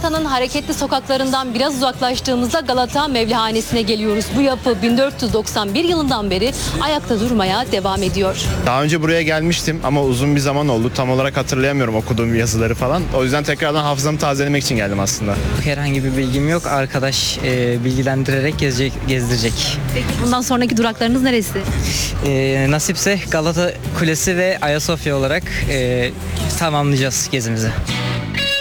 Galata'nın hareketli sokaklarından biraz uzaklaştığımızda Galata Mevlihanesi'ne geliyoruz. Bu yapı 1491 yılından beri ayakta durmaya devam ediyor. Daha önce buraya gelmiştim ama uzun bir zaman oldu. Tam olarak hatırlayamıyorum okuduğum yazıları falan. O yüzden tekrardan hafızamı tazelemek için geldim aslında. Herhangi bir bilgim yok. Arkadaş bilgilendirerek gezdirecek. Peki bundan sonraki duraklarınız neresi? Nasipse Galata Kulesi ve Ayasofya olarak tamamlayacağız gezimizi.